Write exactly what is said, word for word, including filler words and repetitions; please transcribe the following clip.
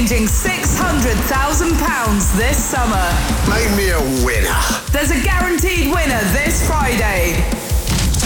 exchanging six hundred thousand pounds this summer. Make me a winner. There's a guarantee